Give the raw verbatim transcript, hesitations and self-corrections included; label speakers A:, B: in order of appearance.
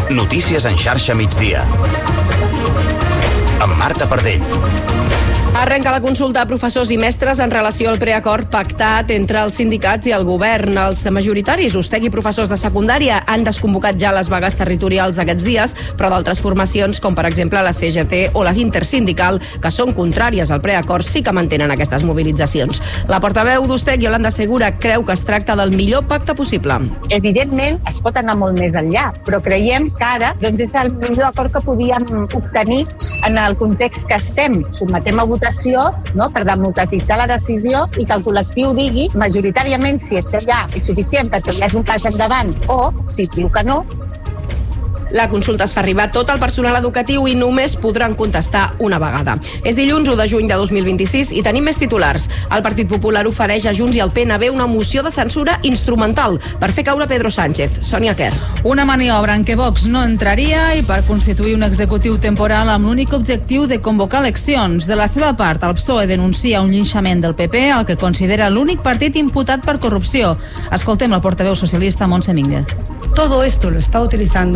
A: Notícies en xarxa migdia. Amb Marta Pardell.
B: Arrenca la consulta a professors i mestres en relació al preacord pactat entre els sindicats i el govern. Els majoritaris, Ustec i professors de secundària, han desconvocat ja les vagues territorials d'aquests dies, però d'altres formacions, com per exemple la C G T o les Intersindical, que són contràries al preacord, sí que mantenen aquestes mobilitzacions. La portaveu d'Ustec, Yolanda Segura, creu que es tracta del millor pacte possible.
C: Evidentment, es pot anar molt més enllà, però creiem que ara doncs, és el millor acord que podíem obtenir en el context que estem. Sotmetem a votació, no?, per democratitzar la decisió i que el col·lectiu digui majoritàriament si això ja és suficient perquè hi hagi un pas endavant o si diu que no.
B: La consulta es fa arribar tot el personal educatiu i només podran contestar una vegada. És dilluns u de juny de dos mil vint-i-sis i tenim més titulars. El Partit Popular ofereix a Junts i al P N B una moció de censura instrumental per fer caure Pedro Sánchez. Sònia Quer.
D: Una maniobra en què Vox no entraria i per constituir un executiu temporal amb l'únic objectiu de convocar eleccions. De la seva part, el P S O E denuncia un linxament del P P, el que considera l'únic partit imputat per corrupció. Escoltem la portaveu socialista Montse Mínguez.
E: Todo esto lo está utilizando